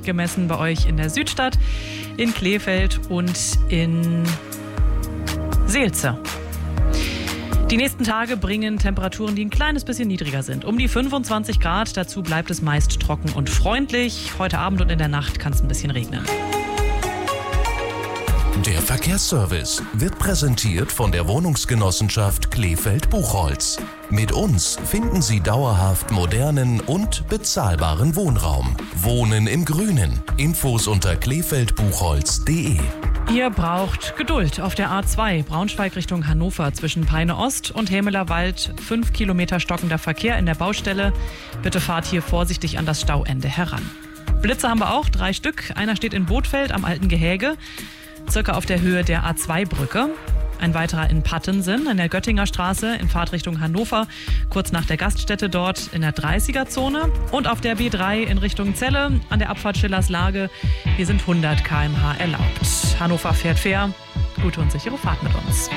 gemessen bei euch in der Südstadt, in Krefeld und in Seelze. Die nächsten Tage bringen Temperaturen, die ein kleines bisschen niedriger sind. Um die 25 Grad. Dazu bleibt es meist trocken und freundlich. Heute Abend und in der Nacht kann es ein bisschen regnen. Der Verkehrsservice wird präsentiert von der Wohnungsgenossenschaft Krefeld-Buchholz. Mit uns finden Sie dauerhaft modernen und bezahlbaren Wohnraum. Wohnen im Grünen. Infos unter klefeldbuchholz.de. Ihr braucht Geduld auf der A2 Braunschweig Richtung Hannover zwischen Peine Ost und Hämelerwald. 5 Kilometer stockender Verkehr in der Baustelle. Bitte fahrt hier vorsichtig an das Stauende heran. Blitze haben wir auch, 3 Stück. Einer steht in Bothfeld am Alten Gehäge, circa auf der Höhe der A2-Brücke. Ein weiterer in Pattensen in der Göttinger Straße in Fahrtrichtung Hannover, kurz nach der Gaststätte dort in der 30er-Zone. Und auf der B3 in Richtung Celle an der Abfahrt Schillerslage. Hier sind 100 km/h erlaubt. Hannover fährt fair. Gute und sichere Fahrt mit uns.